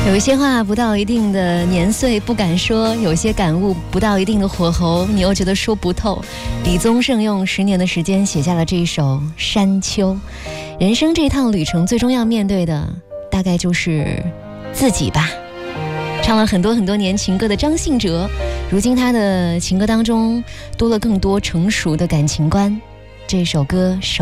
有一些话不到一定的年岁不敢说，有些感悟不到一定的火候，你又觉得说不透。李宗盛用10年的时间写下了这一首《山丘》。人生这趟旅程最终要面对的大概就是自己吧。唱了很多年情歌的张信哲，如今他的情歌当中多了更多成熟的感情观。这首歌